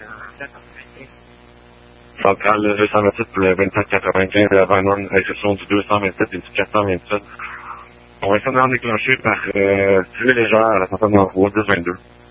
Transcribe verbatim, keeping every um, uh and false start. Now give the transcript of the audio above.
Centrale deux cent vingt-sept pour le vingt-sept quatre-vingt-quinze à Vernon, réception du deux cent vingt-sept et du quatre cent vingt-sept. On va essayer de déclencher par euh, tuer légère à la centrale d'envoi dix vingt-deux.